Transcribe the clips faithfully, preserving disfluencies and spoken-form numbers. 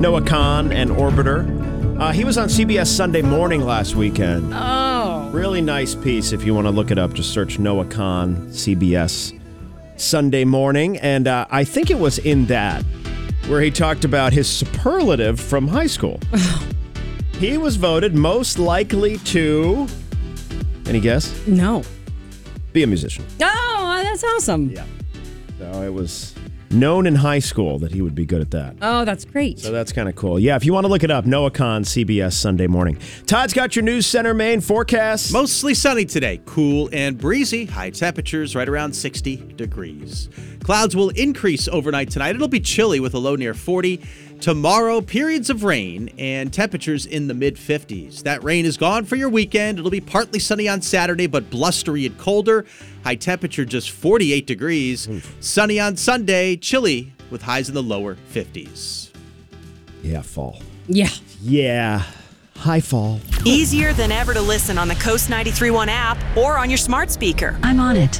Noah Kahan and Orbiter. Uh, he was on C B S Sunday Morning last weekend. Oh. Really nice piece. If you want to look it up, just search Noah Kahan, C B S Sunday Morning. And uh, I think it was in that where he talked about his superlative from high school. He was voted most likely to, any guess? No. Be a musician. Oh, that's awesome. Yeah. So it was known in high school that he would be good at that. Oh, that's great. So that's kind of cool. Yeah, if you want to look it up, Noah Kahan, C B S Sunday Morning. Todd's got your News Center Maine forecast. Mostly sunny today. Cool and breezy. High temperatures right around sixty degrees. Clouds will increase overnight tonight. It'll be chilly with a low near forty. Tomorrow, periods of rain and temperatures in the mid-fifties. That rain is gone for your weekend. It'll be partly sunny on Saturday, but blustery and colder. High temperature just forty-eight degrees. Oof. Sunny on Sunday, chilly with highs in the lower fifties. Yeah, fall. Yeah. Yeah. High fall. Easier than ever to listen on the Coast ninety-three point one app or on your smart speaker. I'm on it.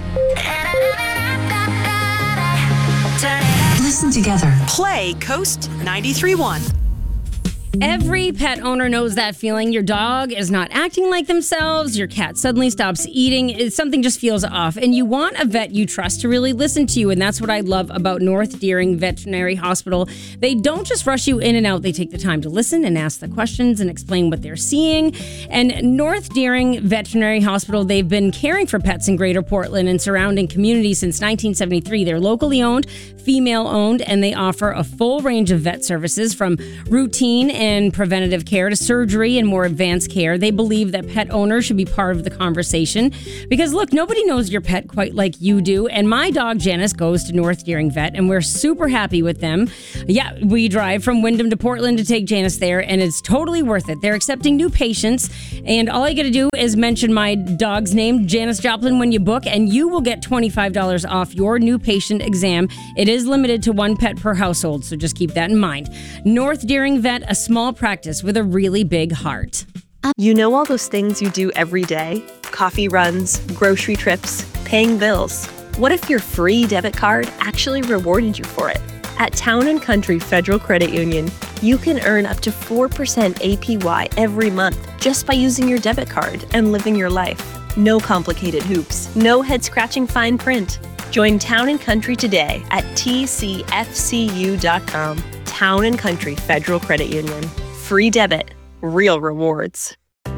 Listen together. Play Coast ninety-three point one. Every pet owner knows that feeling. Your dog is not acting like themselves. Your cat suddenly stops eating. Something just feels off. And you want a vet you trust to really listen to you. And that's what I love about North Deering Veterinary Hospital. They don't just rush you in and out. They take the time to listen and ask the questions and explain what they're seeing. And North Deering Veterinary Hospital, they've been caring for pets in Greater Portland and surrounding communities since nineteen seventy-three. They're locally owned, female owned, and they offer a full range of vet services from routine and preventative care to surgery and more advanced care. They believe that pet owners should be part of the conversation because, look, nobody knows your pet quite like you do. And my dog, Janice, goes to North Deering Vet, and we're super happy with them. Yeah, we drive from Wyndham to Portland to take Janice there, and it's totally worth it. They're accepting new patients, and all you got to do is mention my dog's name, Janice Joplin, when you book, and you will get twenty-five dollars off your new patient exam. It is limited to one pet per household, so just keep that in mind. North Deering Vet, a small practice with a really big heart. You know all those things you do every day? Coffee runs, grocery trips, paying bills. What if your free debit card actually rewarded you for it? At Town and Country Federal Credit Union, you can earn up to four percent A P Y every month just by using your debit card and living your life. No complicated hoops, no head-scratching fine print. Join Town and Country today at T C F C U dot com. Town and Country Federal Credit Union. Free debit, real rewards.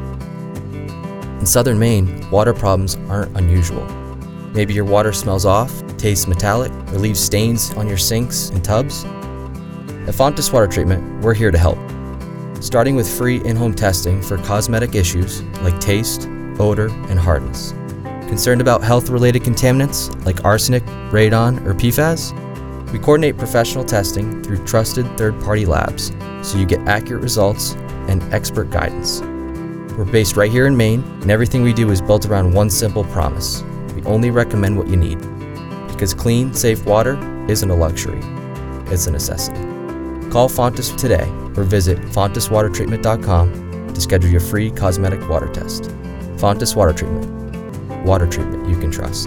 In southern Maine, water problems aren't unusual. Maybe your water smells off, tastes metallic, or leaves stains on your sinks and tubs. At Fontes Water Treatment, we're here to help. Starting with free in-home testing for cosmetic issues like taste, odor, and hardness. Concerned about health-related contaminants like arsenic, radon, or P FAS? We coordinate professional testing through trusted third-party labs so you get accurate results and expert guidance. We're based right here in Maine, and everything we do is built around one simple promise. We only recommend what you need. Because clean, safe water isn't a luxury, it's a necessity. Call Fontes today or visit fontes water treatment dot com to schedule your free cosmetic water test. Fontes Water Treatment. Water treatment you can trust.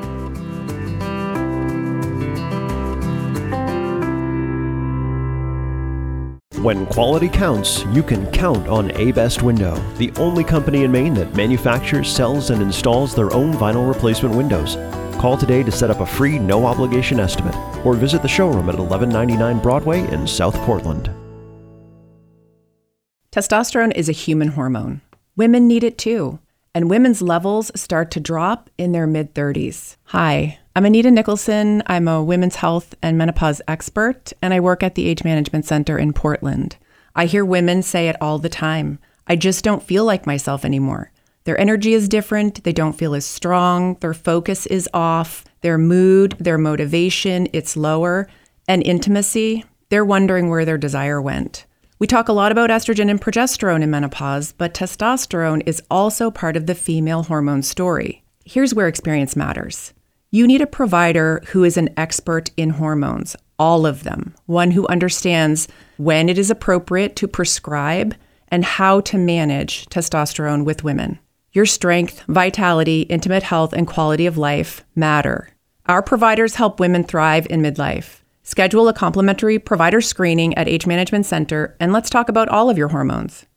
When quality counts, you can count on A-Best Window, the only company in Maine that manufactures, sells, and installs their own vinyl replacement windows. Call today to set up a free, no-obligation estimate, or visit the showroom at eleven ninety-nine Broadway in South Portland. Testosterone is a human hormone. Women need it too, and women's levels start to drop in their mid-thirties. Hi, I'm Anita Nicholson. I'm a women's health and menopause expert, and I work at the Age Management Center in Portland. I hear women say it all the time. I just don't feel like myself anymore. Their energy is different. They don't feel as strong. Their focus is off. Their mood, their motivation, it's lower. And intimacy, they're wondering where their desire went. We talk a lot about estrogen and progesterone in menopause, but testosterone is also part of the female hormone story. Here's where experience matters. You need a provider who is an expert in hormones, all of them, one who understands when it is appropriate to prescribe and how to manage testosterone with women. Your strength, vitality, intimate health, and quality of life matter. Our providers help women thrive in midlife. Schedule a complimentary provider screening at Age Management Center and let's talk about all of your hormones.